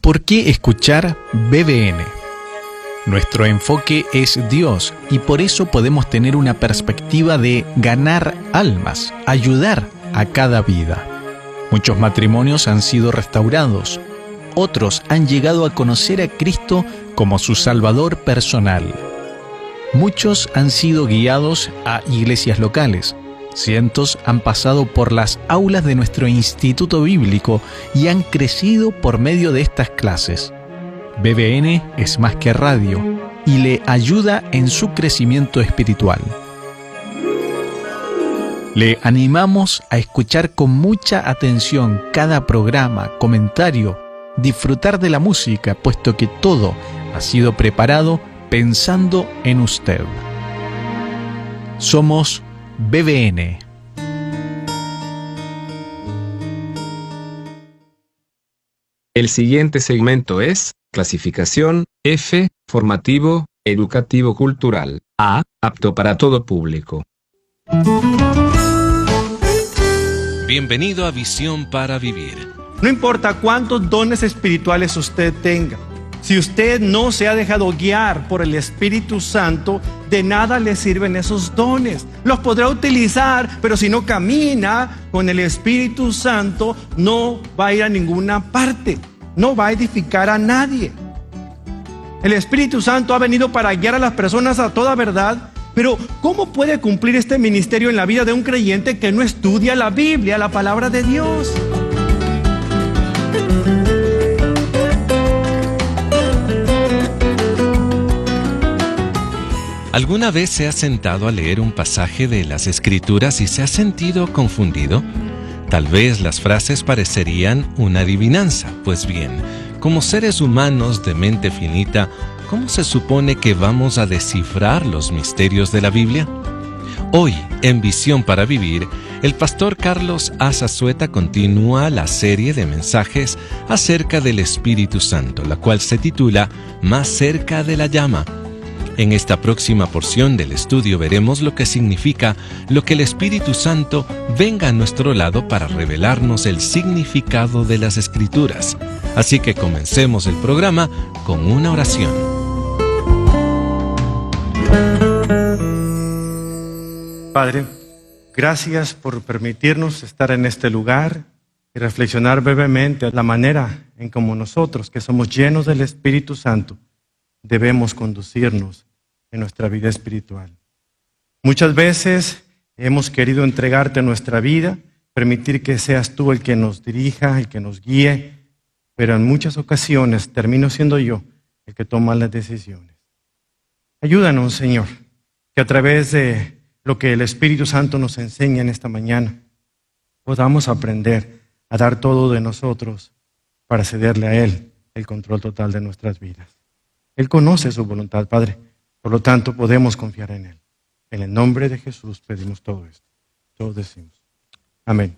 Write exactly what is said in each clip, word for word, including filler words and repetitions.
¿Por qué escuchar B B N? Nuestro enfoque es Dios y por eso podemos tener una perspectiva de ganar almas, ayudar a cada vida. Muchos matrimonios han sido restaurados. Otros han llegado a conocer a Cristo como su Salvador personal. Muchos han sido guiados a iglesias locales. Cientos han pasado por las aulas de nuestro instituto bíblico y han crecido por medio de estas clases. B B N es más que radio y le ayuda en su crecimiento espiritual. Le animamos a escuchar con mucha atención cada programa, comentario, disfrutar de la música, puesto que todo ha sido preparado pensando en usted. Somos B B N. El siguiente segmento es clasificación F, formativo, educativo cultural. A, apto para todo público. Bienvenido a Visión para Vivir. No importa cuántos dones espirituales usted tenga, si usted no se ha dejado guiar por el Espíritu Santo, de nada le sirven esos dones. Los podrá utilizar, pero si no camina con el Espíritu Santo, no va a ir a ninguna parte. No va a edificar a nadie. El Espíritu Santo ha venido para guiar a las personas a toda verdad, pero ¿cómo puede cumplir este ministerio en la vida de un creyente que no estudia la Biblia, la palabra de Dios? ¿Alguna vez se ha sentado a leer un pasaje de las Escrituras y se ha sentido confundido? Tal vez las frases parecerían una adivinanza. Pues bien, como seres humanos de mente finita, ¿cómo se supone que vamos a descifrar los misterios de la Biblia? Hoy, en Visión para Vivir, el pastor Carlos Azazueta continúa la serie de mensajes acerca del Espíritu Santo, la cual se titula Más cerca de la llama. En esta próxima porción del estudio veremos lo que significa lo que el Espíritu Santo venga a nuestro lado para revelarnos el significado de las Escrituras. Así que comencemos el programa con una oración. Padre, gracias por permitirnos estar en este lugar y reflexionar brevemente la manera en cómo nosotros, que somos llenos del Espíritu Santo, debemos conducirnos en nuestra vida espiritual. Muchas veces hemos querido entregarte nuestra vida, permitir que seas tú el que nos dirija, el que nos guíe, pero en muchas ocasiones termino siendo yo el que toma las decisiones. Ayúdanos, Señor, que a través de lo que el Espíritu Santo nos enseña en esta mañana, podamos aprender a dar todo de nosotros para cederle a Él el control total de nuestras vidas. Él conoce su voluntad, Padre. Por lo tanto, podemos confiar en Él. En el nombre de Jesús pedimos todo esto. Todos decimos amén.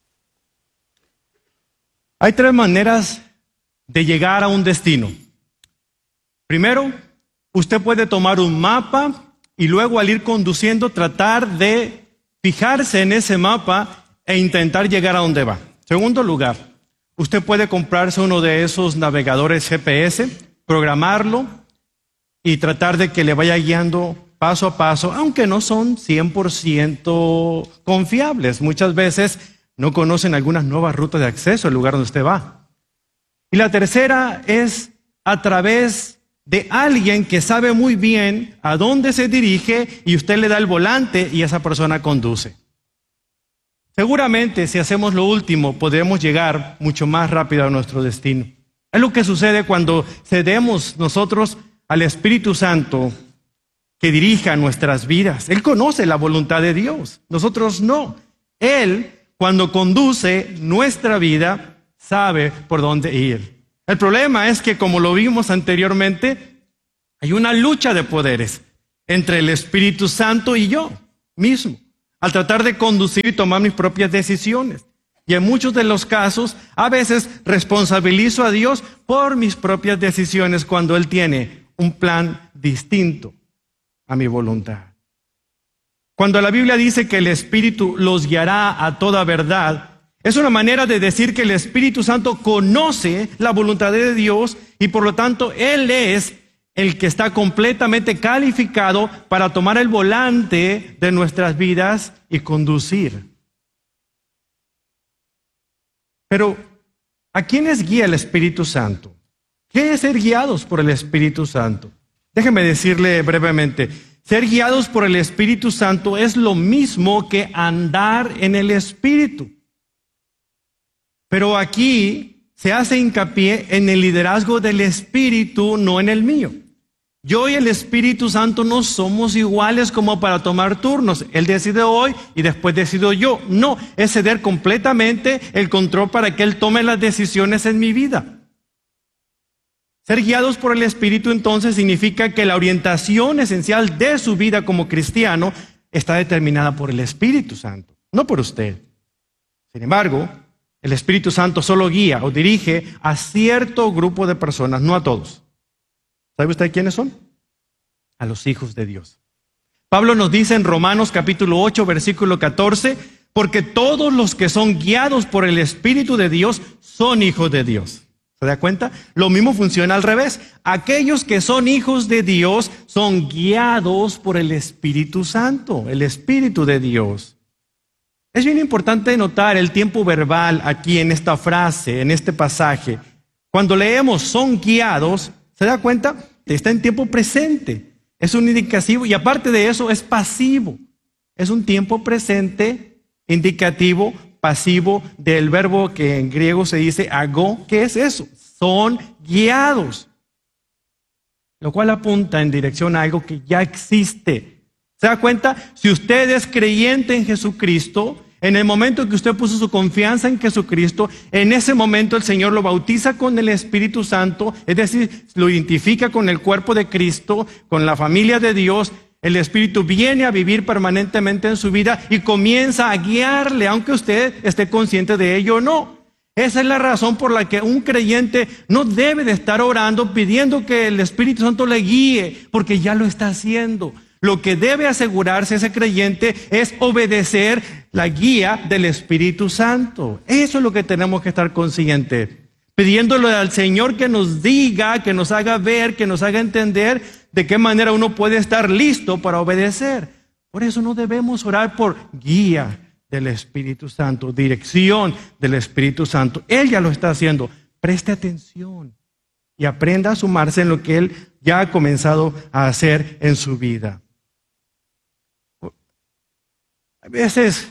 Hay tres maneras de llegar a un destino. Primero, usted puede tomar un mapa y luego al ir conduciendo tratar de fijarse en ese mapa e intentar llegar a donde va. Segundo lugar, usted puede comprarse uno de esos navegadores G P S, programarlo y tratar de que le vaya guiando paso a paso, aunque no son cien por ciento confiables. Muchas veces no conocen algunas nuevas rutas de acceso al lugar donde usted va. Y la tercera es a través de alguien que sabe muy bien a dónde se dirige y usted le da el volante y esa persona conduce. Seguramente si hacemos lo último podremos llegar mucho más rápido a nuestro destino. Es lo que sucede cuando cedemos nosotros al Espíritu Santo que dirija nuestras vidas. Él conoce la voluntad de Dios, nosotros no. Él, cuando conduce nuestra vida, sabe por dónde ir. El problema es que, como lo vimos anteriormente, hay una lucha de poderes entre el Espíritu Santo y yo mismo, al tratar de conducir y tomar mis propias decisiones. Y en muchos de los casos, a veces responsabilizo a Dios por mis propias decisiones cuando Él tiene un plan distinto a mi voluntad. Cuando la Biblia dice que el Espíritu los guiará a toda verdad, Es una manera de decir que el Espíritu Santo conoce la voluntad de Dios y por lo tanto Él es el que está completamente calificado para tomar el volante de nuestras vidas y conducir. Pero, ¿a quiénes guía el Espíritu Santo? ¿Qué es ser guiados por el Espíritu Santo? Déjeme decirle brevemente, ser guiados por el Espíritu Santo es lo mismo que andar en el Espíritu. Pero aquí se hace hincapié en el liderazgo del Espíritu, no en el mío. Yo y el Espíritu Santo no somos iguales como para tomar turnos. Él decide hoy y después decido yo. No, es ceder completamente el control para que Él tome las decisiones en mi vida. Ser guiados por el Espíritu entonces significa que la orientación esencial de su vida como cristiano está determinada por el Espíritu Santo, no por usted. Sin embargo, el Espíritu Santo solo guía o dirige a cierto grupo de personas, no a todos. ¿Sabe usted quiénes son? A los hijos de Dios. Pablo nos dice en Romanos capítulo ocho, versículo catorce, porque todos los que son guiados por el Espíritu de Dios son hijos de Dios. ¿Se da cuenta? Lo mismo funciona al revés. Aquellos que son hijos de Dios son guiados por el Espíritu Santo, el Espíritu de Dios. Es bien importante notar el tiempo verbal aquí en esta frase, en este pasaje. Cuando leemos son guiados, ¿se da cuenta? Está en tiempo presente. Es un indicativo y aparte de eso es pasivo. Es un tiempo presente, indicativo, pasivo del verbo que en griego se dice ago. ¿Qué es eso? Son guiados. Lo cual apunta en dirección a algo que ya existe. ¿Se da cuenta? Si usted es creyente en Jesucristo, en el momento que usted puso su confianza en Jesucristo, en ese momento el Señor lo bautiza con el Espíritu Santo, es decir, lo identifica con el cuerpo de Cristo, con la familia de Dios. El Espíritu viene a vivir permanentemente en su vida y comienza a guiarle, aunque usted esté consciente de ello o no. Esa es la razón por la que un creyente no debe de estar orando pidiendo que el Espíritu Santo le guíe, porque ya lo está haciendo. Lo que debe asegurarse ese creyente es obedecer la guía del Espíritu Santo. Eso es lo que tenemos que estar conscientes. Pidiéndole al Señor que nos diga, que nos haga ver, que nos haga entender de qué manera uno puede estar listo para obedecer. Por eso no debemos orar por guía del Espíritu Santo, dirección del Espíritu Santo. Él ya lo está haciendo. Preste atención y aprenda a sumarse en lo que Él ya ha comenzado a hacer en su vida. A veces,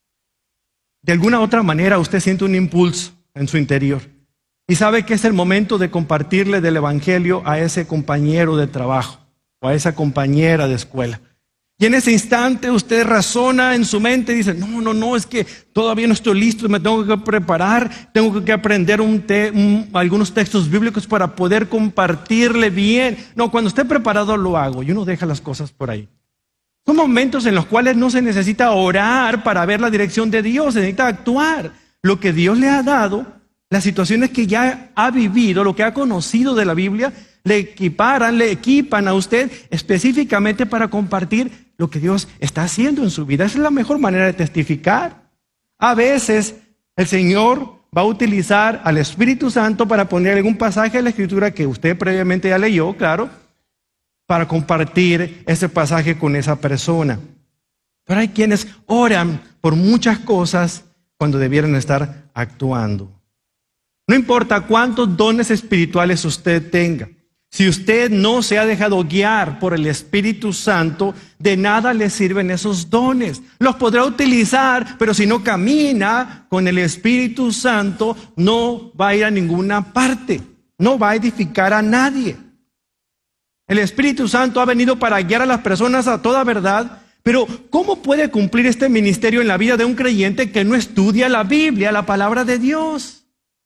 de alguna otra manera, usted siente un impulso en su interior y sabe que es el momento de compartirle del Evangelio a ese compañero de trabajo o a esa compañera de escuela. Y en ese instante usted razona en su mente y dice, no, no, no, es que todavía no estoy listo, me tengo que preparar, tengo que aprender un te un, algunos textos bíblicos para poder compartirle bien. No, cuando esté preparado lo hago y uno deja las cosas por ahí. Son momentos en los cuales no se necesita orar para ver la dirección de Dios, se necesita actuar. Lo que Dios le ha dado, las situaciones que ya ha vivido, lo que ha conocido de la Biblia, le equiparan, le equipan a usted específicamente para compartir lo que Dios está haciendo en su vida. Esa es la mejor manera de testificar. A veces el Señor va a utilizar al Espíritu Santo para poner algún pasaje de la Escritura que usted previamente ya leyó, claro, para compartir ese pasaje con esa persona. Pero hay quienes oran por muchas cosas cuando debieran estar actuando. No importa cuántos dones espirituales usted tenga, si usted no se ha dejado guiar por el Espíritu Santo, de nada le sirven esos dones. Los podrá utilizar, pero si no camina con el Espíritu Santo, no va a ir a ninguna parte, no va a edificar a nadie. El Espíritu Santo ha venido para guiar a las personas a toda verdad, pero ¿cómo puede cumplir este ministerio en la vida de un creyente que no estudia la Biblia, la palabra de Dios?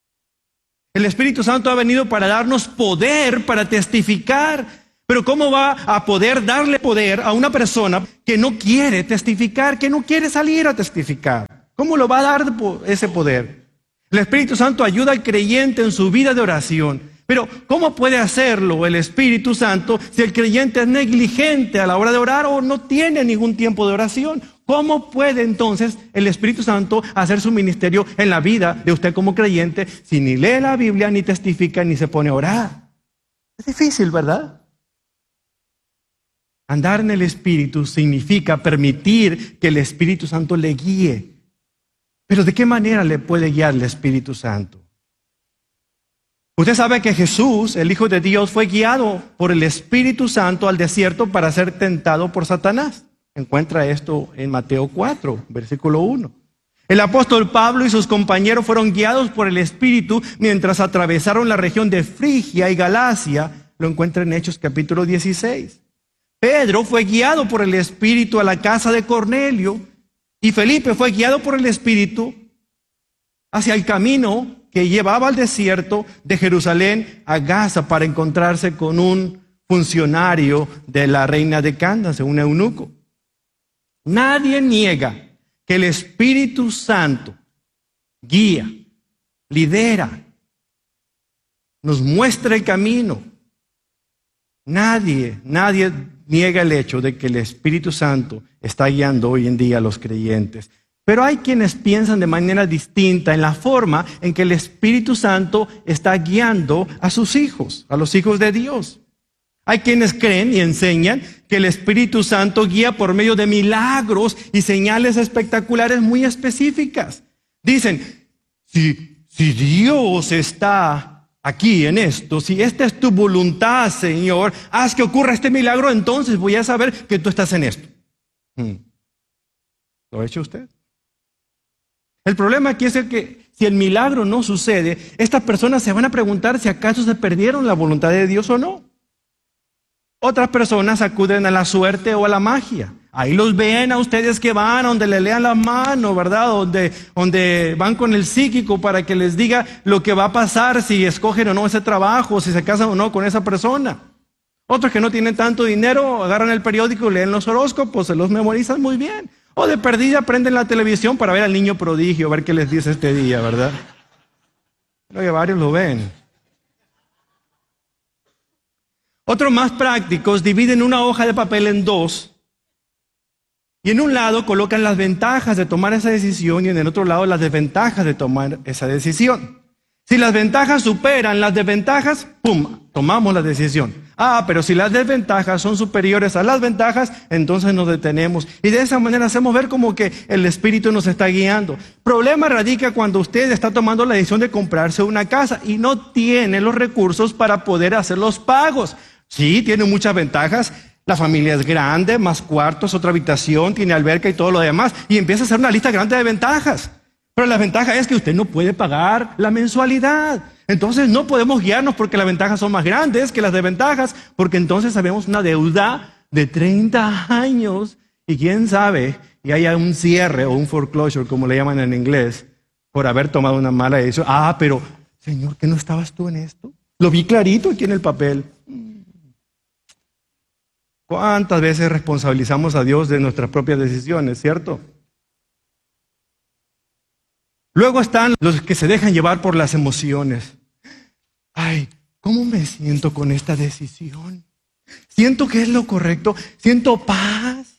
El Espíritu Santo ha venido para darnos poder, para testificar, pero ¿cómo va a poder darle poder a una persona que no quiere testificar, que no quiere salir a testificar? ¿Cómo lo va a dar ese poder? El Espíritu Santo ayuda al creyente en su vida de oración. Pero, ¿cómo puede hacerlo el Espíritu Santo si el creyente es negligente a la hora de orar o no tiene ningún tiempo de oración? ¿Cómo puede entonces el Espíritu Santo hacer su ministerio en la vida de usted como creyente si ni lee la Biblia, ni testifica, ni se pone a orar? Es difícil, ¿verdad? Andar en el Espíritu significa permitir que el Espíritu Santo le guíe. Pero ¿de qué manera le puede guiar el Espíritu Santo? Usted sabe que Jesús, el Hijo de Dios, fue guiado por el Espíritu Santo al desierto para ser tentado por Satanás. Encuentra esto en Mateo cuatro, versículo uno. El apóstol Pablo y sus compañeros fueron guiados por el Espíritu mientras atravesaron la región de Frigia y Galacia. Lo encuentra en Hechos capítulo dieciséis. Pedro fue guiado por el Espíritu a la casa de Cornelio y Felipe fue guiado por el Espíritu hacia el camino que llevaba al desierto de Jerusalén a Gaza para encontrarse con un funcionario de la reina de Candace, un eunuco. Nadie niega que el Espíritu Santo guía, lidera, nos muestra el camino. Nadie, nadie niega el hecho de que el Espíritu Santo está guiando hoy en día a los creyentes. Pero hay quienes piensan de manera distinta en la forma en que el Espíritu Santo está guiando a sus hijos, a los hijos de Dios. Hay quienes creen y enseñan que el Espíritu Santo guía por medio de milagros y señales espectaculares muy específicas. Dicen, si, si Dios está aquí en esto, si esta es tu voluntad, Señor, haz que ocurra este milagro, entonces voy a saber que tú estás en esto. Hmm. ¿Lo ha hecho usted? El problema aquí es el que si el milagro no sucede, estas personas se van a preguntar si acaso se perdieron la voluntad de Dios o no. Otras personas acuden a la suerte o a la magia. Ahí los ven a ustedes que van donde le lean la mano, ¿verdad? Donde, donde van con el psíquico para que les diga lo que va a pasar si escogen o no ese trabajo, si se casan o no con esa persona. Otros que no tienen tanto dinero, agarran el periódico, leen los horóscopos, se los memorizan muy bien. O de perdida prenden la televisión para ver al niño prodigio, ver qué les dice este día, ¿verdad? Creo que varios lo ven. Otros más prácticos dividen una hoja de papel en dos y en un lado colocan las ventajas de tomar esa decisión y en el otro lado las desventajas de tomar esa decisión. Si las ventajas superan las desventajas, ¡pum!, tomamos la decisión. Ah, pero si las desventajas son superiores a las ventajas, entonces nos detenemos. Y de esa manera hacemos ver como que el Espíritu nos está guiando. Problema radica cuando usted está tomando la decisión de comprarse una casa y no tiene los recursos para poder hacer los pagos. Sí, tiene muchas ventajas. La familia es grande, más cuartos, otra habitación, tiene alberca y todo lo demás. Y empieza a hacer una lista grande de ventajas. Pero la ventaja es que usted no puede pagar la mensualidad. Entonces no podemos guiarnos porque las ventajas son más grandes que las desventajas, porque entonces sabemos una deuda de treinta años y quién sabe, y haya un cierre o un foreclosure, como le llaman en inglés, por haber tomado una mala decisión. Ah, pero, Señor, ¿que no estabas tú en esto? Lo vi clarito aquí en el papel. ¿Cuántas veces responsabilizamos a Dios de nuestras propias decisiones, cierto? Luego están los que se dejan llevar por las emociones. Ay, ¿cómo me siento con esta decisión? Siento que es lo correcto, siento paz.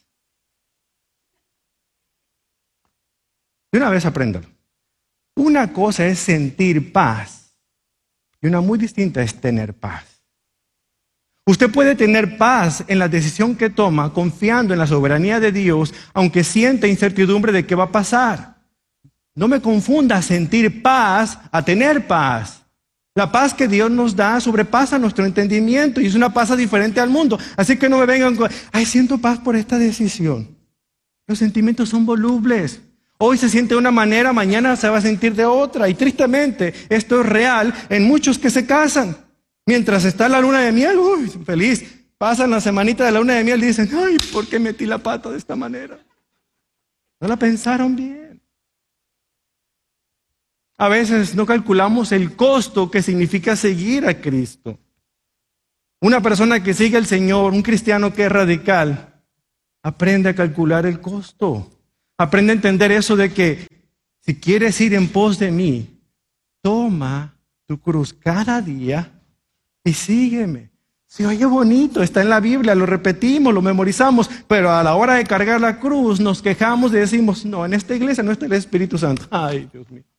De una vez apréndalo. Una cosa es sentir paz y una muy distinta es tener paz. Usted puede tener paz en la decisión que toma, confiando en la soberanía de Dios, aunque sienta incertidumbre de qué va a pasar. No me confunda sentir paz a tener paz. La paz que Dios nos da sobrepasa nuestro entendimiento y es una paz diferente al mundo. Así que no me vengan con, ay, siento paz por esta decisión. Los sentimientos son volubles. Hoy se siente de una manera, mañana se va a sentir de otra. Y tristemente, esto es real en muchos que se casan. Mientras está la luna de miel, uy, feliz. Pasan la semanita de la luna de miel y dicen, ay, ¿por qué metí la pata de esta manera? No la pensaron bien. A veces no calculamos el costo que significa seguir a Cristo. Una persona que sigue al Señor, un cristiano que es radical, aprende a calcular el costo. Aprende a entender eso de que si quieres ir en pos de mí, toma tu cruz cada día y sígueme. Se oye bonito, está en la Biblia, lo repetimos, lo memorizamos, pero a la hora de cargar la cruz nos quejamos y decimos, no, en esta iglesia no está el Espíritu Santo. Ay, Dios mío.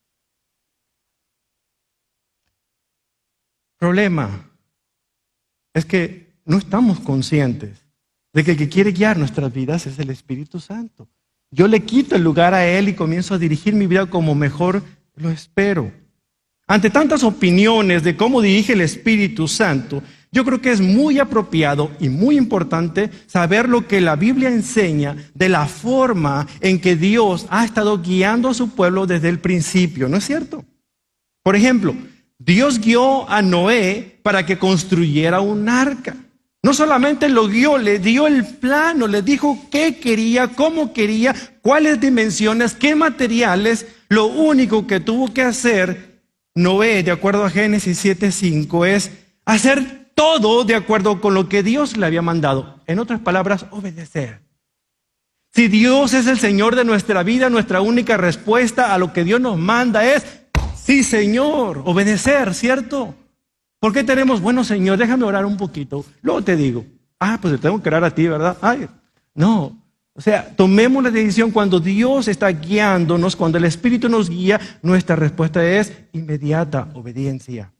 Problema es que no estamos conscientes de que el que quiere guiar nuestras vidas es el Espíritu Santo. Yo le quito el lugar a Él y comienzo a dirigir mi vida como mejor lo espero. Ante tantas opiniones de cómo dirige el Espíritu Santo, yo creo que es muy apropiado y muy importante saber lo que la Biblia enseña de la forma en que Dios ha estado guiando a su pueblo desde el principio, ¿no es cierto? Por ejemplo, Dios guió a Noé para que construyera un arca. No solamente lo guió, le dio el plano, le dijo qué quería, cómo quería, cuáles dimensiones, qué materiales. Lo único que tuvo que hacer Noé, de acuerdo a Génesis siete cinco, es hacer todo de acuerdo con lo que Dios le había mandado. En otras palabras, obedecer. Si Dios es el Señor de nuestra vida, nuestra única respuesta a lo que Dios nos manda es, sí, Señor, obedecer, ¿cierto? ¿Por qué tenemos, bueno, Señor, déjame orar un poquito? Luego te digo, ah, pues te tengo que orar a ti, ¿verdad? Ay, no. O sea, tomemos la decisión cuando Dios está guiándonos, cuando el Espíritu nos guía, nuestra respuesta es inmediata, obediencia.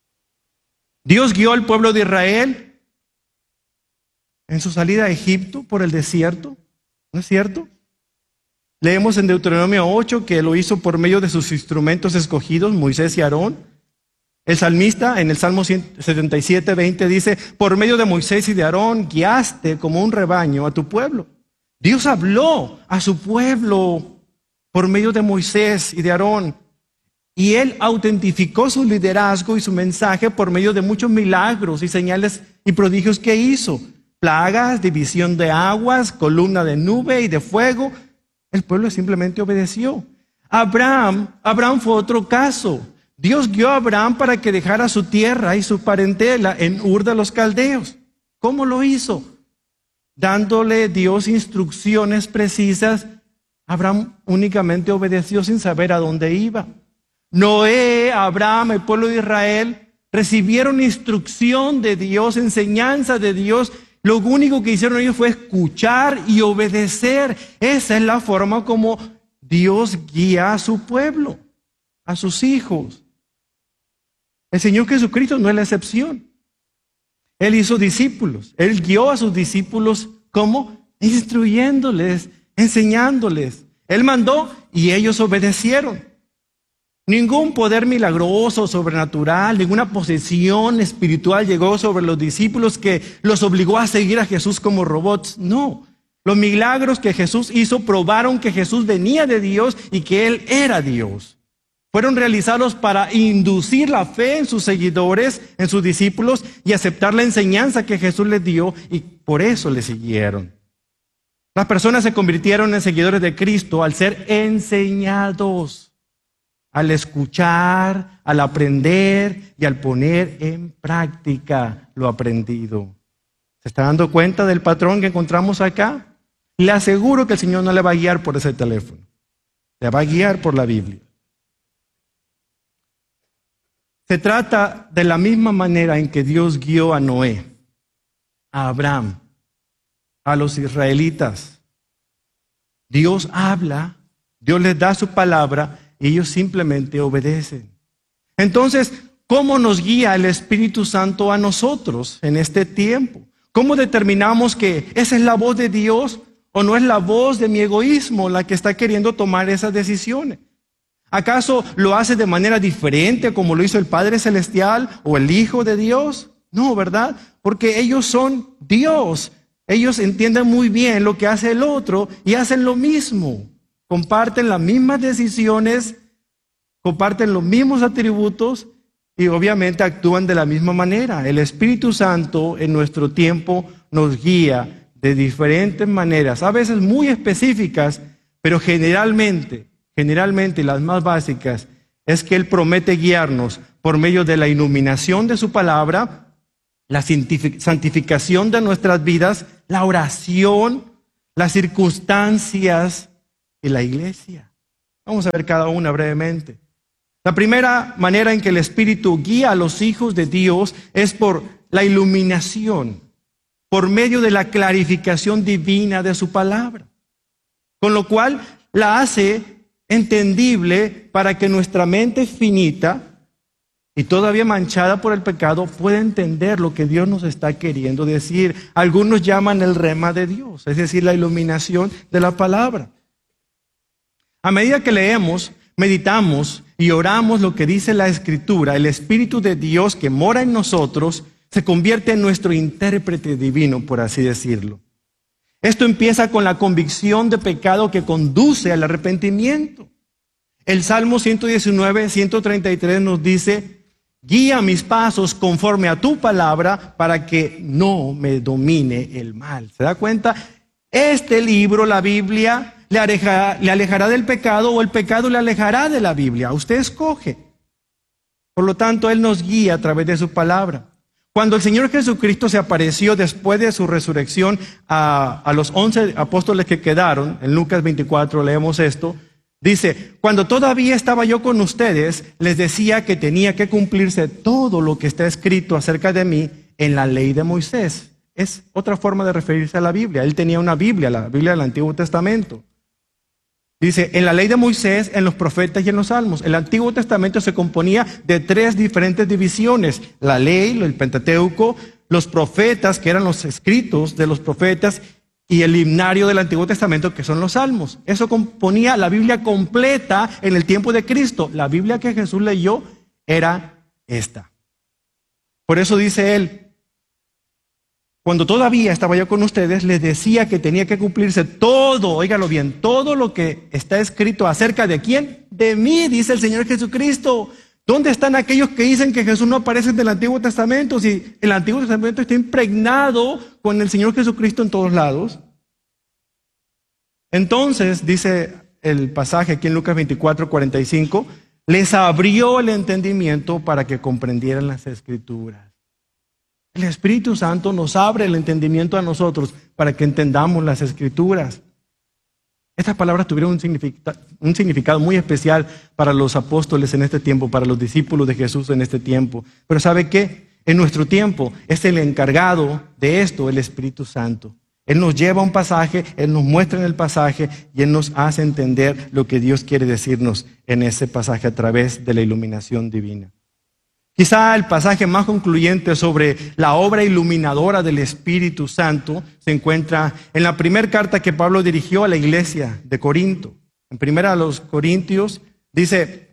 Dios guió al pueblo de Israel en su salida a Egipto por el desierto, ¿no es cierto? Leemos en Deuteronomio ocho que lo hizo por medio de sus instrumentos escogidos, Moisés y Aarón. El salmista en el Salmo setenta y siete, veinte dice, por medio de Moisés y de Aarón guiaste como un rebaño a tu pueblo. Dios habló a su pueblo por medio de Moisés y de Aarón. Y Él autentificó su liderazgo y su mensaje por medio de muchos milagros y señales y prodigios que hizo. Plagas, división de aguas, columna de nube y de fuego. El pueblo simplemente obedeció. Abraham, Abraham fue otro caso. Dios guió a Abraham para que dejara su tierra y su parentela en Ur de los Caldeos. ¿Cómo lo hizo? Dándole Dios instrucciones precisas. Abraham únicamente obedeció sin saber a dónde iba. Noé, Abraham, el pueblo de Israel recibieron instrucción de Dios, enseñanza de Dios. Lo único que hicieron ellos fue escuchar y obedecer. Esa es la forma como Dios guía a su pueblo, a sus hijos. El Señor Jesucristo no es la excepción. Él hizo discípulos. Él guió a sus discípulos como instruyéndoles, enseñándoles. Él mandó y ellos obedecieron. Ningún poder milagroso, sobrenatural, ninguna posesión espiritual llegó sobre los discípulos que los obligó a seguir a Jesús como robots. No, los milagros que Jesús hizo probaron que Jesús venía de Dios y que Él era Dios. Fueron realizados para inducir la fe en sus seguidores, en sus discípulos y aceptar la enseñanza que Jesús les dio y por eso le siguieron. Las personas se convirtieron en seguidores de Cristo al ser enseñados. Al escuchar, al aprender y al poner en práctica lo aprendido. ¿Se está dando cuenta del patrón que encontramos acá? Le aseguro que el Señor no le va a guiar por ese teléfono. Le va a guiar por la Biblia. Se trata de la misma manera en que Dios guió a Noé, a Abraham, a los israelitas. Dios habla, Dios les da su palabra, y ellos simplemente obedecen. Entonces, ¿cómo nos guía el Espíritu Santo a nosotros en este tiempo? ¿Cómo determinamos que esa es la voz de Dios o no es la voz de mi egoísmo la que está queriendo tomar esas decisiones? ¿Acaso lo hace de manera diferente como lo hizo el Padre Celestial o el Hijo de Dios? No, ¿verdad? Porque ellos son Dios. Ellos entienden muy bien lo que hace el otro y hacen lo mismo. Comparten las mismas decisiones, comparten los mismos atributos y obviamente actúan de la misma manera. El Espíritu Santo en nuestro tiempo nos guía de diferentes maneras, a veces muy específicas, pero generalmente, generalmente las más básicas, es que Él promete guiarnos por medio de la iluminación de su palabra, la santificación de nuestras vidas, la oración, las circunstancias, y la iglesia. Vamos a ver cada una brevemente. La primera manera en que el Espíritu guía a los hijos de Dios es por la iluminación por medio de la clarificación divina de su palabra, con lo cual la hace entendible para que nuestra mente finita y todavía manchada por el pecado pueda entender lo que Dios nos está queriendo decir. Algunos llaman el rema de Dios, es decir, la iluminación de la palabra. A medida que leemos, meditamos y oramos lo que dice la Escritura, el Espíritu de Dios que mora en nosotros se convierte en nuestro intérprete divino, por así decirlo. Esto empieza con la convicción de pecado que conduce al arrepentimiento. El Salmo ciento diecinueve, ciento treinta y tres nos dice: guía mis pasos conforme a tu palabra para que no me domine el mal. ¿Se da cuenta? Este libro, la Biblia, le alejará, le alejará del pecado o el pecado le alejará de la Biblia. Usted escoge. Por lo tanto, Él nos guía a través de su palabra. Cuando el Señor Jesucristo se apareció después de su resurrección a, a los once apóstoles que quedaron, en Lucas veinticuatro leemos esto, dice: cuando todavía estaba yo con ustedes, les decía que tenía que cumplirse todo lo que está escrito acerca de mí en la ley de Moisés. Es otra forma de referirse a la Biblia. Él tenía una Biblia, la Biblia del Antiguo Testamento. Dice, en la ley de Moisés, en los profetas y en los salmos. El Antiguo Testamento se componía de tres diferentes divisiones: la ley, el Pentateuco, los profetas, que eran los escritos de los profetas, y el himnario del Antiguo Testamento, que son los salmos. Eso componía la Biblia completa en el tiempo de Cristo. La Biblia que Jesús leyó era esta. Por eso dice él: cuando todavía estaba yo con ustedes, les decía que tenía que cumplirse todo, óigalo bien, todo lo que está escrito acerca de quién, de mí, dice el Señor Jesucristo. ¿Dónde están aquellos que dicen que Jesús no aparece en el Antiguo Testamento? Si el Antiguo Testamento está impregnado con el Señor Jesucristo en todos lados. Entonces, dice el pasaje aquí en Lucas veinticuatro, cuarenta y cinco, les abrió el entendimiento para que comprendieran las Escrituras. El Espíritu Santo nos abre el entendimiento a nosotros para que entendamos las Escrituras. Estas palabras tuvieron un significado, un significado muy especial para los apóstoles en este tiempo, para los discípulos de Jesús en este tiempo. Pero ¿sabe qué? En nuestro tiempo es el encargado de esto, el Espíritu Santo. Él nos lleva a un pasaje, Él nos muestra en el pasaje y Él nos hace entender lo que Dios quiere decirnos en ese pasaje a través de la iluminación divina. Quizá el pasaje más concluyente sobre la obra iluminadora del Espíritu Santo se encuentra en la primera carta que Pablo dirigió a la iglesia de Corinto. En primera a los Corintios dice: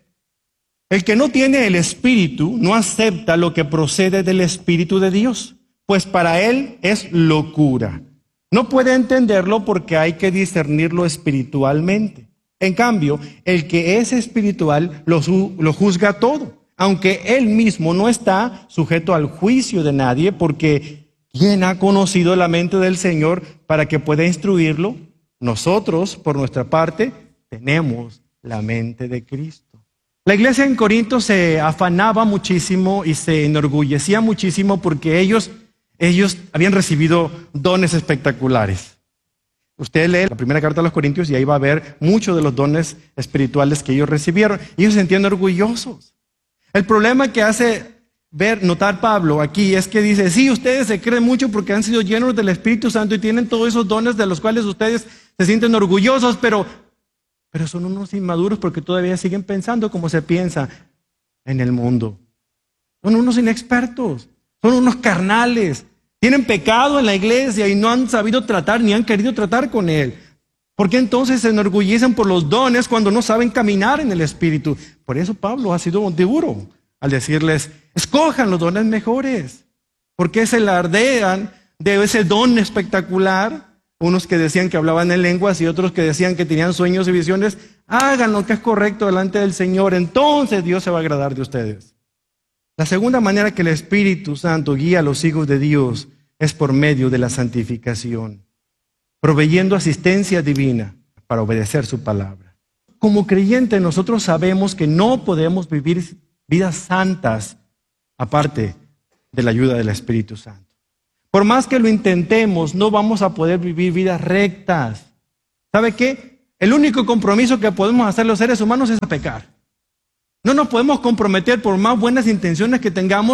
el que no tiene el Espíritu no acepta lo que procede del Espíritu de Dios, pues para él es locura. No puede entenderlo porque hay que discernirlo espiritualmente. En cambio, el que es espiritual lo, lo juzga todo, aunque él mismo no está sujeto al juicio de nadie, porque ¿quién ha conocido la mente del Señor para que pueda instruirlo? Nosotros, por nuestra parte, tenemos la mente de Cristo. La iglesia en Corinto se afanaba muchísimo y se enorgullecía muchísimo porque ellos, ellos habían recibido dones espectaculares. Usted lee la primera carta a los Corintios y ahí va a ver muchos de los dones espirituales que ellos recibieron. Ellos se sentían orgullosos. El problema que hace ver, notar Pablo aquí es que dice: sí, ustedes se creen mucho porque han sido llenos del Espíritu Santo y tienen todos esos dones de los cuales ustedes se sienten orgullosos, pero, pero son unos inmaduros porque todavía siguen pensando como se piensa en el mundo. Son unos inexpertos, son unos carnales, tienen pecado en la iglesia y no han sabido tratar ni han querido tratar con él. ¿Por qué entonces se enorgullecen por los dones cuando no saben caminar en el Espíritu? Por eso Pablo ha sido duro al decirles: escojan los dones mejores. ¿Por qué se alardean de ese don espectacular? Unos que decían que hablaban en lenguas y otros que decían que tenían sueños y visiones. Hagan lo que es correcto delante del Señor, entonces Dios se va a agradar de ustedes. La segunda manera que el Espíritu Santo guía a los hijos de Dios es por medio de la santificación, proveyendo asistencia divina para obedecer su palabra. Como creyentes nosotros sabemos que no podemos vivir vidas santas aparte de la ayuda del Espíritu Santo. Por más que lo intentemos, no vamos a poder vivir vidas rectas. ¿Sabe qué? El único compromiso que podemos hacer los seres humanos es a pecar. No nos podemos comprometer, por más buenas intenciones que tengamos,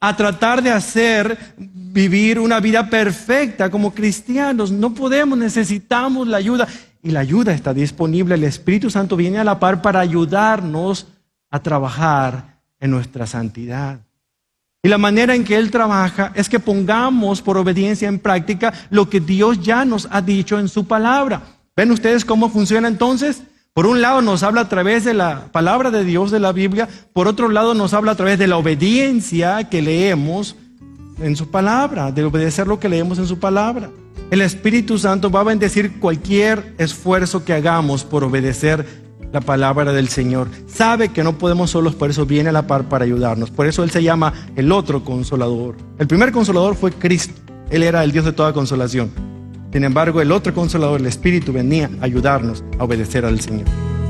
a tratar de hacer vivir una vida perfecta como cristianos. No podemos, necesitamos la ayuda. Y la ayuda está disponible. El Espíritu Santo viene a la par para ayudarnos a trabajar en nuestra santidad. Y la manera en que Él trabaja es que pongamos por obediencia en práctica lo que Dios ya nos ha dicho en su palabra. ¿Ven ustedes cómo funciona entonces? Por un lado nos habla a través de la palabra de Dios de la Biblia. Por otro lado nos habla a través de la obediencia que leemos en su palabra, de obedecer lo que leemos en su palabra. El Espíritu Santo va a bendecir cualquier esfuerzo que hagamos por obedecer la palabra del Señor. Sabe que no podemos solos, por eso viene a la par para ayudarnos. Por eso Él se llama el otro consolador. El primer consolador fue Cristo. Él era el Dios de toda consolación. Sin embargo, el otro consolador, el Espíritu, venía a ayudarnos a obedecer al Señor.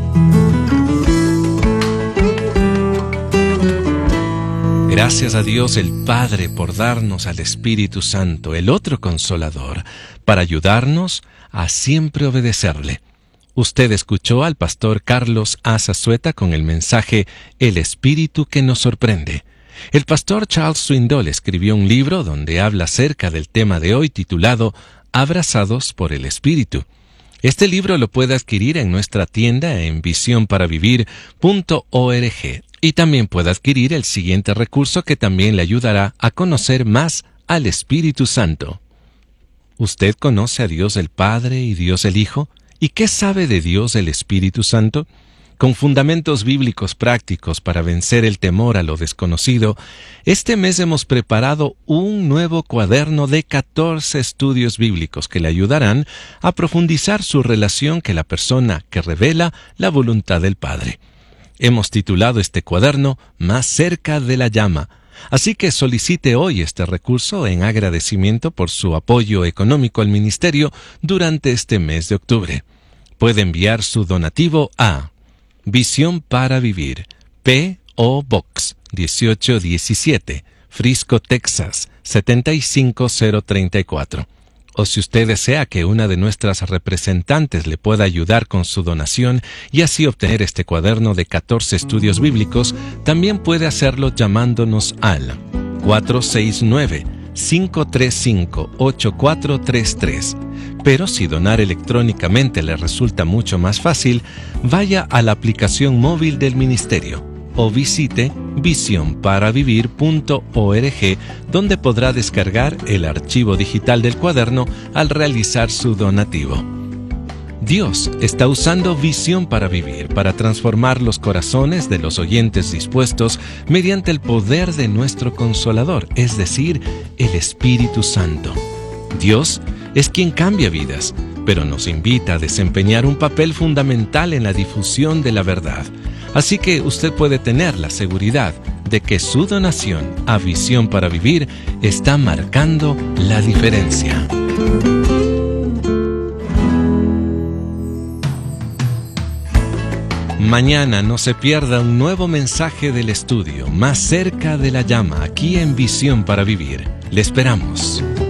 Gracias a Dios el Padre por darnos al Espíritu Santo, el otro consolador, para ayudarnos a siempre obedecerle. Usted escuchó al pastor Carlos A. Zazueta con el mensaje El Espíritu que nos sorprende. El pastor Charles Swindoll escribió un libro donde habla acerca del tema de hoy titulado Abrazados por el Espíritu. Este libro lo puede adquirir en nuestra tienda en visión para vivir punto org y también puede adquirir el siguiente recurso que también le ayudará a conocer más al Espíritu Santo. ¿Usted conoce a Dios el Padre y Dios el Hijo? ¿Y qué sabe de Dios el Espíritu Santo? Con fundamentos bíblicos prácticos para vencer el temor a lo desconocido, este mes hemos preparado un nuevo cuaderno de catorce estudios bíblicos que le ayudarán a profundizar su relación con la persona que revela la voluntad del Padre. Hemos titulado este cuaderno Más cerca de la llama, así que solicite hoy este recurso en agradecimiento por su apoyo económico al ministerio durante este mes de octubre. Puede enviar su donativo a Visión para Vivir, P O Box dieciocho diecisiete, Frisco, Texas, setenta y cinco cero treinta y cuatro. O si usted desea que una de nuestras representantes le pueda ayudar con su donación y así obtener este cuaderno de catorce estudios bíblicos, también puede hacerlo llamándonos al cuatro seis nueve, cinco tres cinco, ocho cuatro tres tres. Pero si donar electrónicamente le resulta mucho más fácil, vaya a la aplicación móvil del ministerio o visite visión para vivir punto org, donde podrá descargar el archivo digital del cuaderno al realizar su donativo. Dios está usando Visión para Vivir para transformar los corazones de los oyentes dispuestos mediante el poder de nuestro Consolador, es decir, el Espíritu Santo. Dios es quien cambia vidas, pero nos invita a desempeñar un papel fundamental en la difusión de la verdad. Así que usted puede tener la seguridad de que su donación a Visión para Vivir está marcando la diferencia. Mañana no se pierda un nuevo mensaje del estudio Más cerca de la llama, aquí en Visión para Vivir. Le esperamos.